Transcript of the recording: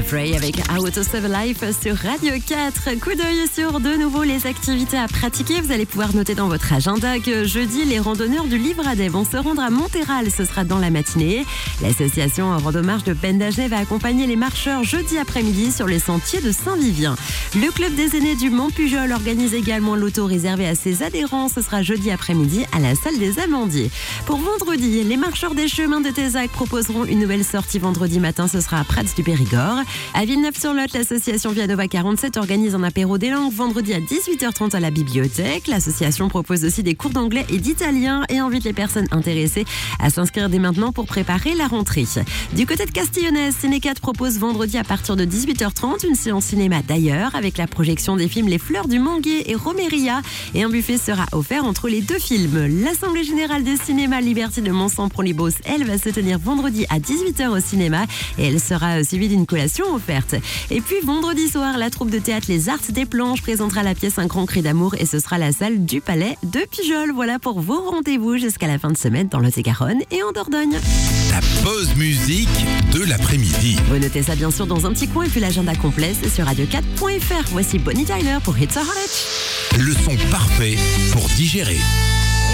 Frey avec How to Save a Life sur Radio 4. Coup d'œil sur de nouveau les activités à pratiquer. Vous allez pouvoir noter dans votre agenda que jeudi, les randonneurs du Livradet vont se rendre à Montéral. Ce sera dans la matinée. L'association Randomarche de Pennes d'Agenais va accompagner les marcheurs jeudi après-midi sur les sentiers de Saint-Vivien. Le club des aînés du Mont-Pujol organise également l'auto réservé à ses adhérents. Ce sera jeudi après-midi à la salle des Amandiers. Pour vendredi, les marcheurs des chemins de Tézac proposeront une nouvelle sortie vendredi matin. Ce sera à Prats du Périgord. À Villeneuve-sur-Lot, l'association Vianova 47 organise un apéro des langues vendredi à 18h30 à la bibliothèque. L'association propose aussi des cours d'anglais et d'italien et invite les personnes intéressées à s'inscrire dès maintenant pour préparer la rentrée. Du côté de Castillonnès, Ciné4 propose vendredi à partir de 18h30 une séance cinéma d'ailleurs avec la projection des films Les Fleurs du Manguier et Roméria et un buffet sera offert entre les deux films. L'Assemblée Générale des Cinémas Liberté de Mont-Saint-Pront-les-Bausses, elle, va se tenir vendredi à 18h au cinéma et elle sera suivie d'une collation offerte. Et puis vendredi soir, la troupe de théâtre Les Arts des Planches présentera la pièce Un grand cri d'amour et ce sera la salle du Palais de Pujol. Voilà pour vos rendez-vous jusqu'à la fin de semaine dans Lot-et-Garonne et en Dordogne. La pause musique de l'après-midi. Vous notez ça bien sûr dans un petit coin et puis l'agenda complet c'est sur radio4.fr. Voici Bonnie Tyler pour It's a Heartache. Le son parfait pour digérer.